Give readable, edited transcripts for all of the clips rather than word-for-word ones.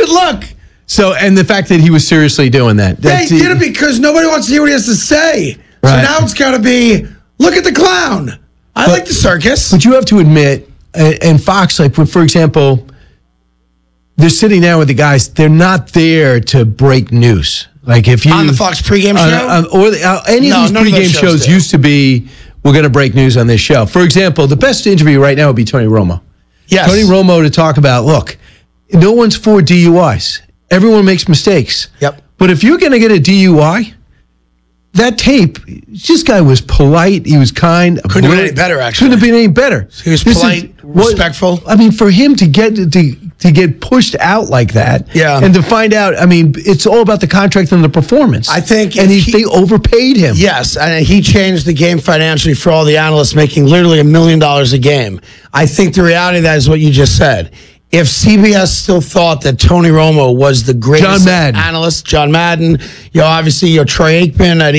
good luck. So, and the fact that he was seriously doing that. Yeah, he did it because nobody wants to hear what he has to say. Right. So now it's got to be, look at the clown. I like the circus. But you have to admit, and Fox, like, for example, they're sitting down with the guys. They're not there to break news. Like if you on the Fox pregame show, or any of these pregame shows used to be, we're going to break news on this show. For example, the best interview right now would be Tony Romo. Yes, Tony Romo to talk about. Look, no one's for DUIs. Everyone makes mistakes. Yep. But if you're going to get a DUI, that tape, this guy was polite. He was kind. Couldn't have been any better, actually. Couldn't have been any better. He was polite, respectful. I mean, for him to get pushed out like that, and to find out, I mean, it's all about the contract and the performance. I think, and they overpaid him. Yes, and he changed the game financially for all the analysts, making literally $1 million a game. I think the reality of that is what you just said. If CBS still thought that Tony Romo was the greatest analyst, John Madden, obviously Troy Aikman at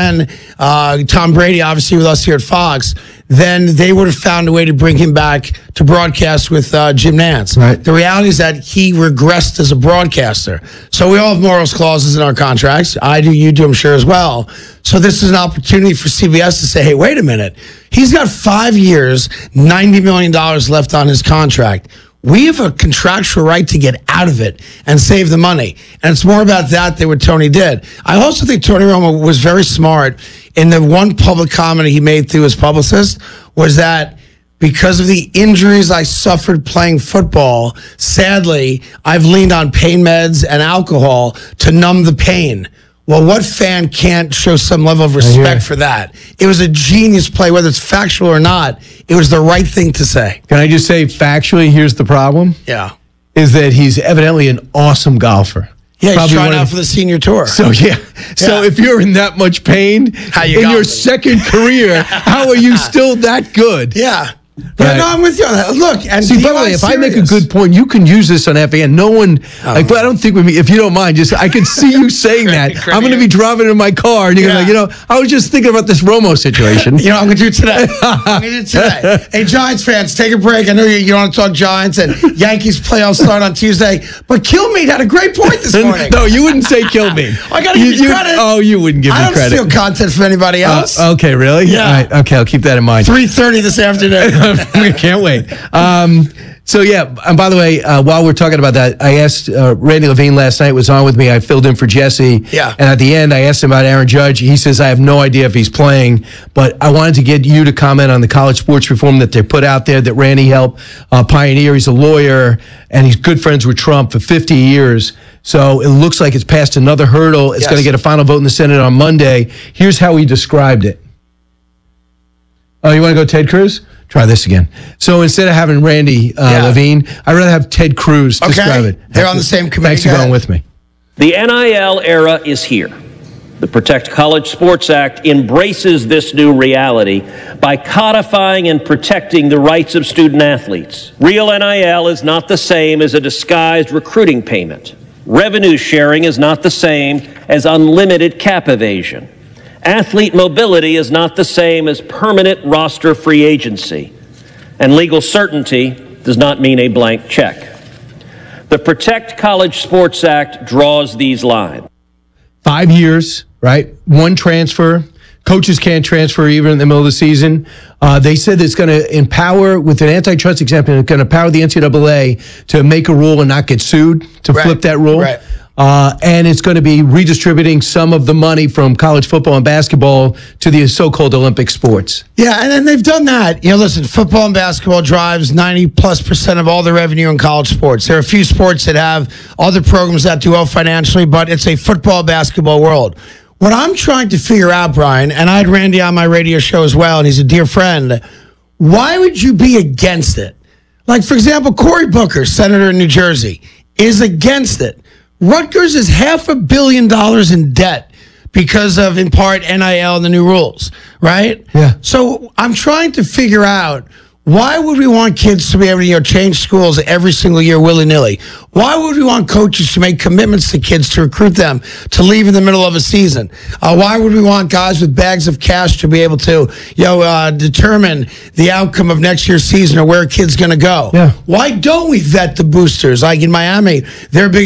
ESPN, Tom Brady, obviously with us here at Fox, then they would have found a way to bring him back to broadcast with Jim Nantz. Right. The reality is that he regressed as a broadcaster. So we all have morals clauses in our contracts. I do, you do, I'm sure as well. So this is an opportunity for CBS to say, hey, wait a minute. He's got 5 years, $90 million left on his contract. We have a contractual right to get out of it and save the money. And it's more about that than what Tony did. I also think Tony Romo was very smart in the one public comment he made through his publicist was that because of the injuries I suffered playing football, sadly, I've leaned on pain meds and alcohol to numb the pain. Well, what fan can't show some level of respect for that? It was a genius play, whether it's factual or not. It was the right thing to say. Can I just say factually, here's the problem? Yeah. Is that he's evidently an awesome golfer. Yeah, he's trying out for the senior tour. So, So if you're in that much pain in your second career, how are you still that good? Yeah. Yeah, no, I'm with you on that. Look, and see, by the way, if I make a good point, you can use this on FAN. No one, but I don't think with me, if you don't mind, just I can see you saying that. I'm going to be driving in my car, and you're going to be like, I was just thinking about this Romo situation. I'm going to do it today. Hey, Giants fans, take a break. I know you want to talk Giants, and Yankees playoffs start on Tuesday, but Kilmeade had a great point this morning. No, you wouldn't say Kilmeade. I got to give you credit. Oh, you wouldn't give me credit. I don't steal content from anybody else. Okay, really? Yeah. All right, okay, I'll keep that in mind. 3:30 this afternoon. We can't wait. So, and by the way, while we're talking about that, I asked Randy Levine last night, was on with me. I filled in for Jesse. Yeah. And at the end, I asked him about Aaron Judge. He says, I have no idea if he's playing, but I wanted to get you to comment on the college sports reform that they put out there that Randy helped pioneer. He's a lawyer, and he's good friends with Trump for 50 years. So it looks like it's passed another hurdle. It's going to get a final vote in the Senate on Monday. Here's how he described it. Oh, you want to go Ted Cruz? Try this again. So instead of having Randy Levine, I'd rather have Ted Cruz describe it. They're on the same committee. Thanks for going with me. The NIL era is here. The Protect College Sports Act embraces this new reality by codifying and protecting the rights of student athletes. Real NIL is not the same as a disguised recruiting payment. Revenue sharing is not the same as unlimited cap evasion. Athlete mobility is not the same as permanent roster free agency, and legal certainty does not mean a blank check. The Protect College Sports Act draws these lines. 5 years, right? One transfer. Coaches can't transfer even in the middle of the season. They said it's going to empower, with an antitrust exemption, it's going to empower the NCAA to make a rule and not get sued, to flip that rule. Right. And it's going to be redistributing some of the money from college football and basketball to the so-called Olympic sports. Yeah, and then they've done that. Listen, football and basketball drives 90+% of all the revenue in college sports. There are a few sports that have other programs that do well financially, but it's a football, basketball world. What I'm trying to figure out, Brian, and I had Randy on my radio show as well, and he's a dear friend, why would you be against it? Like, for example, Cory Booker, senator in New Jersey, is against it. Rutgers is $500 million in debt because of, in part, NIL and the new rules, right? Yeah. So I'm trying to figure out, why would we want kids to be able to change schools every single year willy-nilly? Why would we want coaches to make commitments to kids to recruit them to leave in the middle of a season? Why would we want guys with bags of cash to be able to determine the outcome of next year's season or where a kid's going to go? Yeah. Why don't we vet the boosters? Like in Miami, they're big